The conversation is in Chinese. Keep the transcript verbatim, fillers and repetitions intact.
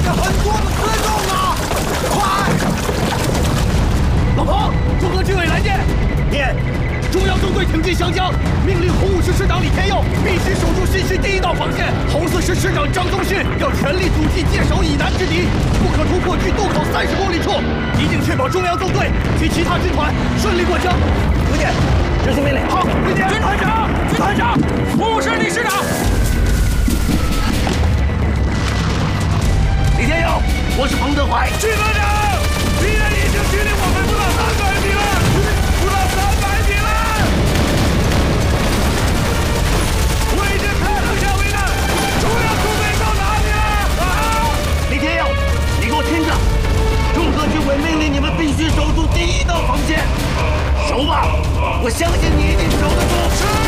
着很多的辎重呢！快！老彭，中革军委来电。电。 中央纵队挺进湘江，命令红五师师长李天佑必须守住新区第一道防线。红四师师长张宗逊要全力阻击界首以南之敌，不可突破距渡口三十公里处，一定确保中央纵队及其他军团顺利过江。回电，执行命令。好，回电。军团长，军团长，红五师李师长。李天佑，我是彭德怀。军团长，敌人已经距离我们不到三百米了，不到三百米了。 我已经看到下围了，中央纵队到哪里了？啊！李天佑，你给我听着，中革军委命令你们必须守住第一道防线，守吧！我相信你一定守得住。是。